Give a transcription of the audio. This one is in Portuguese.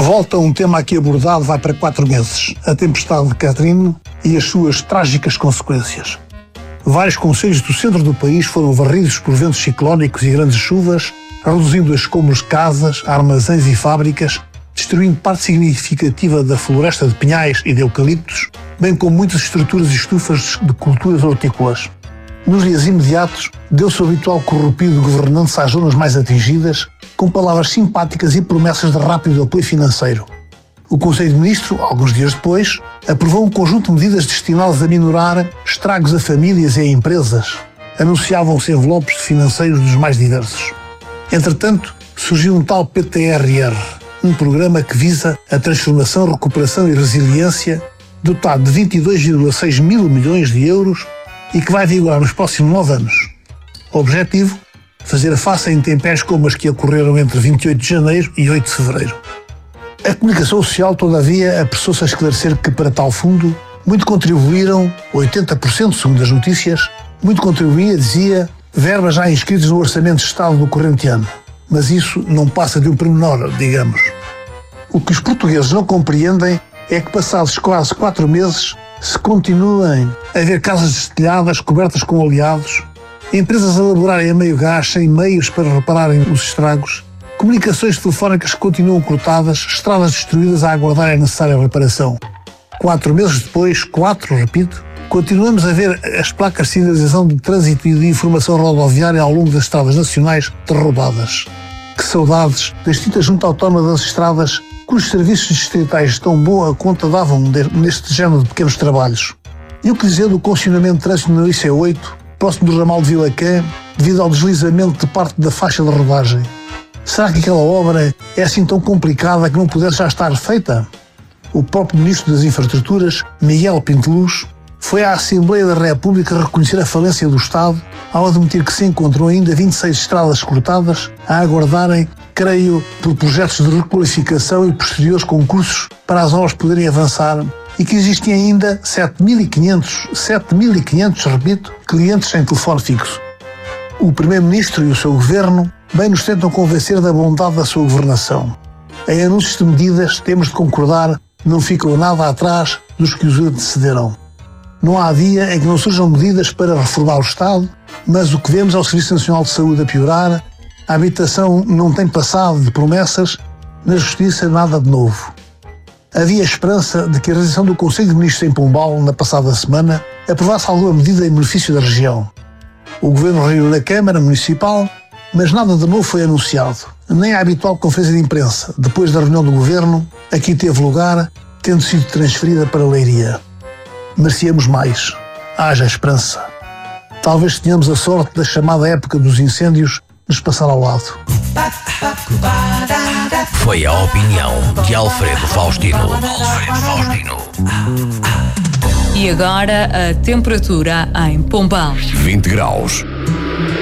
volta a um tema aqui abordado vai para 4 meses, a tempestade de Katrina e as suas trágicas consequências. Vários concelhos do centro do país foram varridos por ventos ciclónicos e grandes chuvas, reduzindo escombros de casas, armazéns e fábricas, destruindo parte significativa da floresta de pinhais e de eucaliptos, bem como muitas estruturas e estufas de culturas hortícolas. Nos dias imediatos, deu-se o habitual corrupido governante às zonas mais atingidas, com palavras simpáticas e promessas de rápido apoio financeiro. O Conselho de Ministros, alguns dias depois, aprovou um conjunto de medidas destinadas a minorar estragos a famílias e a empresas. Anunciavam-se envelopes financeiros dos mais diversos. Entretanto, surgiu um tal PTRR, um programa que visa a transformação, recuperação e resiliência, dotado de 22,6 mil milhões de euros e que vai vigorar nos próximos 9 anos. O objetivo? Fazer face a intempéries como as que ocorreram entre 28 de janeiro e 8 de fevereiro. A comunicação social, todavia, apressou-se a esclarecer que, para tal fundo, muito contribuíram, 80% segundo as notícias, muito contribuía, dizia, verbas já inscritas no Orçamento de Estado do corrente ano. Mas isso não passa de um pormenor, digamos. O que os portugueses não compreendem é que, passados quase 4 meses, se continuem a ver casas destelhadas cobertas com oleados, empresas a elaborarem a meio gás sem meios para repararem os estragos, comunicações telefónicas que continuam cortadas, estradas destruídas a aguardar a necessária reparação. 4 meses depois, continuamos a ver as placas de sinalização de trânsito e de informação rodoviária ao longo das estradas nacionais derrubadas. Que saudades da Instituição Junta Autónoma das Estradas, cujos serviços distritais tão boa conta davam neste género de pequenos trabalhos. E o que dizer do congestionamento de trânsito no IC8, próximo do ramal de Vilacã, devido ao deslizamento de parte da faixa de rodagem? Será que aquela obra é assim tão complicada que não pudesse já estar feita? O próprio Ministro das Infraestruturas, Miguel Pinteluz, foi à Assembleia da República reconhecer a falência do Estado ao admitir que se encontram ainda 26 estradas cortadas a aguardarem, creio, por projetos de requalificação e posteriores concursos para as obras poderem avançar e que existem ainda 7.500, clientes sem telefone fixo. O Primeiro-Ministro e o seu Governo bem nos tentam convencer da bondade da sua governação. Em anúncios de medidas, temos de concordar, não ficam nada atrás dos que os antecederam. Não há dia em que não surjam medidas para reformar o Estado, mas o que vemos é o Serviço Nacional de Saúde a piorar, a habitação não tem passado de promessas, na Justiça nada de novo. Havia esperança de que a realização do Conselho de Ministros em Pombal, na passada semana, aprovasse alguma medida em benefício da região. O Governo reuniu na Câmara Municipal, mas nada de novo foi anunciado. Nem a habitual conferência de imprensa, depois da reunião do Governo, aqui teve lugar, tendo sido transferida para Leiria. Merecíamos mais. Haja esperança. Talvez tenhamos a sorte da chamada época dos incêndios nos passar ao lado. Foi a opinião de Alfredo Faustino. E agora a temperatura em Pombal. 20 graus.